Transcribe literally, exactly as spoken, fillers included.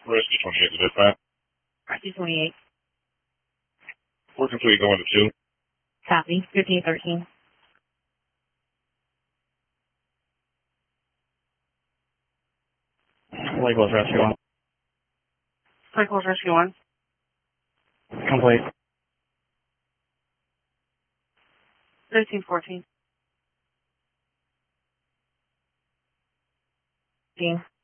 Rescue twenty-eight to dispatch. Rescue twenty-eight. Work complete, going to two. Copy. fifteen thirteen. Lake West Rescue one. Lake West Rescue one. Complete. thirteen fourteen.